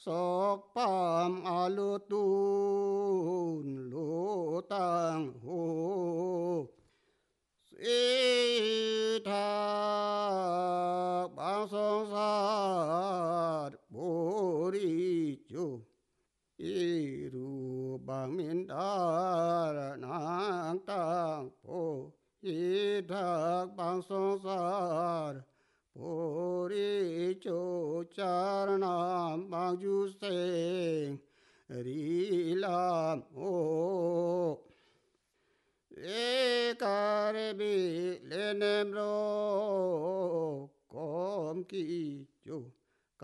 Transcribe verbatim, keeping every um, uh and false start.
sóc pam alu tun lu tang ho sĩ thác bang song sát bồ đi chu iru bang min dar nang tang po y thác bang song sát bồ đi chu char nam bang ju seng ri lam o Ekarbi lenemro kom ki